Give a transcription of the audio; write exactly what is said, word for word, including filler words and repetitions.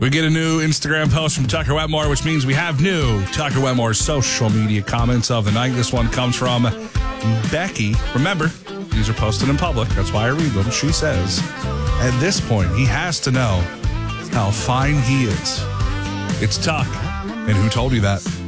We get a new Instagram post from Tucker Wetmore, which means we have new Tucker Wetmore social media comments of the night. This one comes from Becky. Remember, these are posted in public. That's why I read them. She says, at this point, he has to know how fine he is. It's Tuck. And who told you that?